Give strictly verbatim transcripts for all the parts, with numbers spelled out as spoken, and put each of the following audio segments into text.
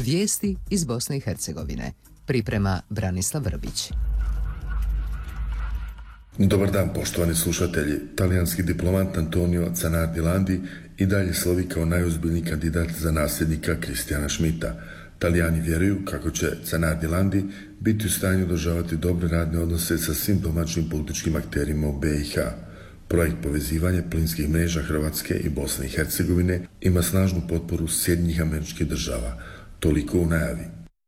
Vijesti iz Bosne i Hercegovine. Priprema Branislav Vrbić. Dobar dan, poštovani slušatelji. Talijanski diplomat Antonio Zanardi Landi i dalje slovi kao najozbiljniji kandidat za nasljednika Christiana Schmidta. Talijani vjeruju kako će Zanardi Landi biti u stanju održavati dobre radne odnose sa svim domaćim političkim akterima u B i H. Projekt povezivanja plinskih mreža Hrvatske i Bosne i Hercegovine ima snažnu potporu Sjedinjenih Američkih Država. Toliko u najavi.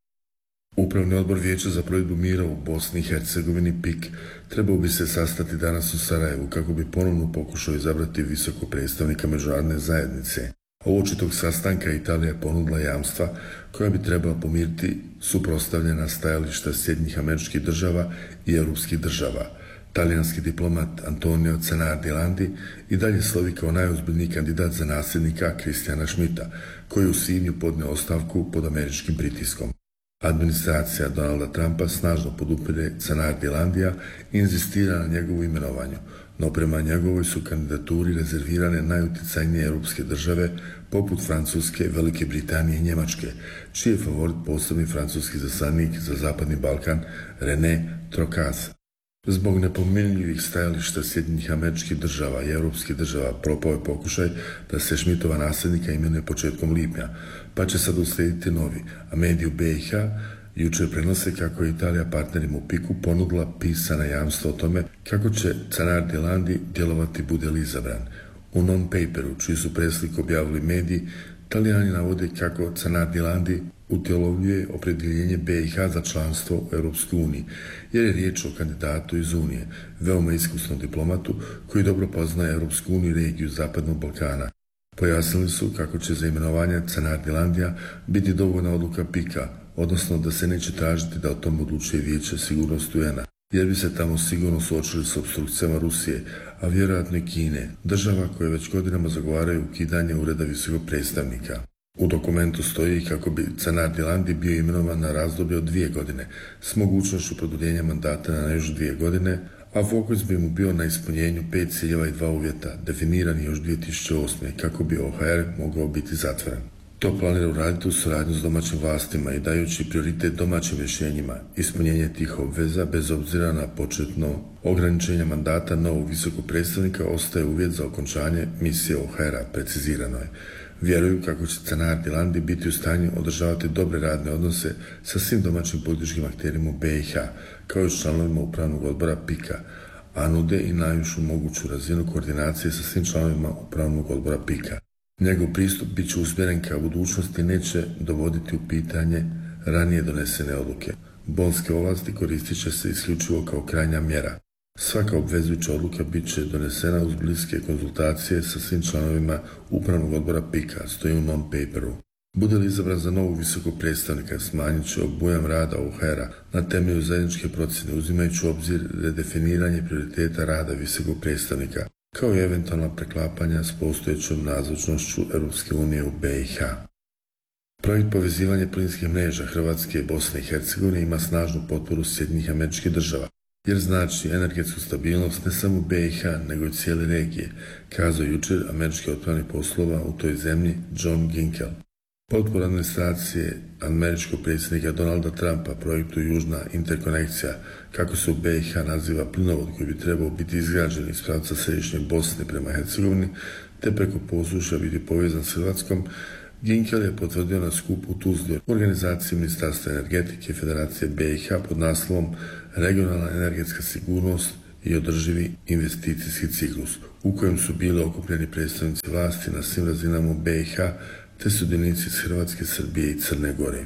Upravni odbor Vijeća za provedbu mira u Bosni i Hercegovini P I K trebao bi se sastati danas u Sarajevu kako bi ponovno pokušao izabrati visokog predstavnika međunarodne zajednice. Uoči tog sastanka Italija je ponudila jamstva koja bi trebala pomiriti suprotstavljena stajališta Sjedinjenih Američkih Država i europskih država. Talijanski diplomat Antonio Zanardi Landi i dalje slovi kao najozbiljniji kandidat za nasljednika Christiana Schmidta, koji je u svibnju podnio ostavku pod američkim pritiskom. Administracija Donalda Trumpa snažno podupire Zanardi Landija i inzistira na njegovu imenovanju, no prema njegovoj su kandidaturi rezervirane najuticajnije europske države poput Francuske, Velike Britanije i Njemačke, čiji je favorit posebni francuski zaslanik za Zapadni Balkan René Trocaz. Zbog nepomirljivih stajališta Sjedinjenih Američkih Država i europskih država propao je pokušaj da se Schmidtova nasljednika imenuje početkom lipnja, pa će sad uslijediti novi, a mediji u B i H jučer prenose kako je Italija partnerima u P I K-u ponudila pisana jamstva o tome kako će Zanardi Landi djelovati bude li izabran. U non-paperu, čiji su preslik objavili mediji, Talijani navode kako Zanardi Landi utjelovljuje opredjeljenje B i H za članstvo u Europskoj uniji, jer je riječ o kandidatu iz Unije, veoma iskusnom diplomatu koji dobro poznaje Europsku uniju i regiju Zapadnog Balkana. Pojasnili su kako će za imenovanje Zanardi Landija biti dovoljna odluka P I K-a, odnosno da se neće tražiti da o tom odlučuje Vijeće sigurnosti U N-a, jer bi se tamo sigurno suočili s opstrukcijama Rusije, a vjerojatno i Kine, država koje već godinama zagovaraju ukidanje ureda visokog predstavnika. U dokumentu stoji kako bi Zanardi Landi bio imenovan na razdoblje od dvije godine, s mogućnošću produljenja mandata na još dvije godine, a fokus bi mu bio na ispunjenju pet ciljeva i dva uvjeta, definirani još dvije tisuće osme, kako bi O H R mogao biti zatvoren. To planira uraditi u suradnju s domaćim vlastima i dajući prioritet domaćim rješenjima. Ispunjenje tih obveza, bez obzira na početno ograničenje mandata novog visokog predstavnika, ostaje uvjet za okončanje misije O H R-a, precizirano je. Vjeruju kako će Zanardi Landi biti u stanju održavati dobre radne odnose sa svim domaćim političkim akterima u B i H, kao i s članovima upravnog odbora P I K-a, a nude i najvišu moguću razinu koordinacije sa svim članovima upravnog odbora P I K-a. Njegov pristup bit će usmjeren ka budućnosti i neće dovoditi u pitanje ranije donesene odluke. Bonske ovlasti koristit će se isključivo kao krajnja mjera. Svaka obvezujuća odluka bit će donesena uz bliske konzultacije sa svim članovima upravnog odbora P I K-a, stoji u non-paperu. Bude li izabran za novog visokog predstavnika, smanjit će obujam rada O H R-a na temelju zajedničke procjene, uzimajući u obzir redefiniranje prioriteta rada visokog predstavnika, kao i eventualna preklapanja s postojećom nazočnošću Europske unije u B i H. Projekt povezivanja plinskih mreža Hrvatske i Bosne i Hercegovine ima snažnu potporu Sjedinjenih Američkih Država, jer znači energetsku stabilnost ne samo B i H, nego i cijele regije, kazao jučer američki otpravnik poslova u toj zemlji John Ginkel. Potpora administracije američkog predsjednika Donalda Trumpa projektu Južna interkonekcija, kako se u B i H naziva plinovod koji bi trebao biti izgrađen iz pravca središnje Bosne prema Hercegovini, te preko posluša biti povezan s Hrvatskom, Ginkel je potvrdio na skupu u Tuzli u organizaciji Ministarstva energetike Federacije B i H pod naslovom Regionalna energetska sigurnost i održivi investicijski ciklus, u kojem su bili okupljeni predstavnici vlasti na svim razinama B i H, te sudionici iz Hrvatske, Srbije i Crne Gore.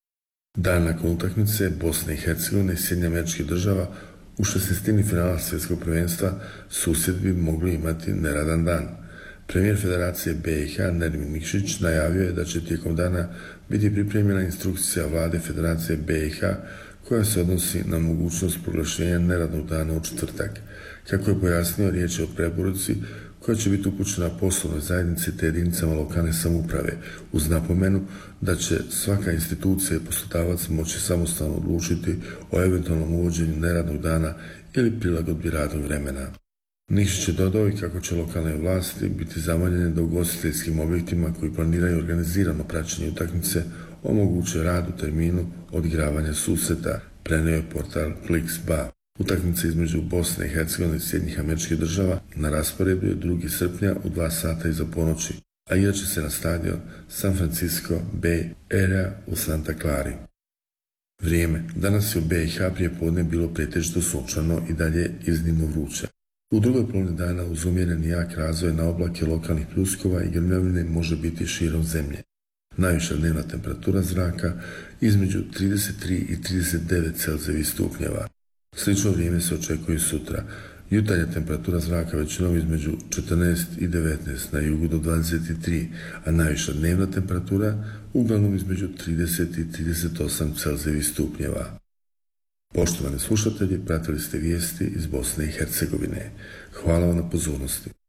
Dan nakon utakmice Bosne i Hercegovine i Sjedinjenih Američkih Država u šesnaestini finala svjetskog prvenstva susjed bi mogli imati neradan dan. Premijer Federacije B i H Nermin Nikšić najavio je da će tijekom dana biti pripremljena instrukcija vlade Federacije B i H koja se odnosi na mogućnost proglašenja neradnog dana u četvrtak. Kako je pojasnio, riječ je o preporuci koja će biti upućena poslovnoj zajednici te jedinicama lokalne samouprave, uz napomenu da će svaka institucija i poslodavac moći samostalno odlučiti o eventualnom uvođenju neradnog dana ili prilagodbi radnog vremena. Nikšić je dodao i kako će lokalne vlasti biti zamoljene da ugostiteljskim objektima koji planiraju organizirano praćenje utakmice omoguće rad u terminu odigravanja susreta, prenio je portal Kliks.ba. Utakmica između Bosne i Hercegovine i Sjedinjenih Američkih Država na rasporedu je drugog srpnja u dva sata iza ponoći, a igraće se na stadion San Francisco Bay Area u Santa Clari. Vrijeme. Danas je u B i H prije podne bilo pretežito sunčano i dalje iznimno vruće. U drugoj polovini dana uz umjereni jak razvoj na oblake lokalnih pljuskova i grmljavine može biti širom zemlje. Najviša dnevna temperatura zraka između trideset tri i trideset devet Celzijevih stupnjeva. Slično vrijeme se očekuje sutra. Jutarnja temperatura zraka većinom između četrnaest i devetnaest, na jugu do dvadeset tri, a najviša dnevna temperatura uglavnom između trideset i trideset osam Celzijevih stupnjeva. Poštovani slušatelji, pratili ste vijesti iz Bosne i Hercegovine. Hvala vam na pozornosti.